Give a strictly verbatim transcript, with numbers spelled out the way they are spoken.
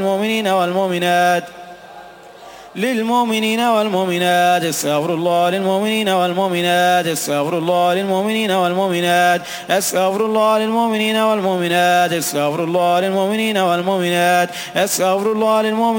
للمؤمنين والمؤمنات للمؤمنين والمؤمنات استغفر الله للمؤمنين والمؤمنات استغفر الله للمؤمنين والمؤمنات استغفر الله للمؤمنين والمؤمنات استغفر الله للمؤمنين والمؤمنات استغفر الله للمؤمنين